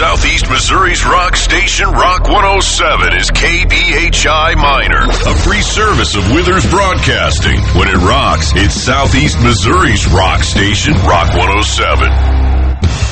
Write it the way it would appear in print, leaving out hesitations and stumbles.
Southeast Missouri's rock station, Rock 107, is KBHI Minor, a free service of Withers Broadcasting. When it rocks, it's Southeast Missouri's rock station, Rock 107.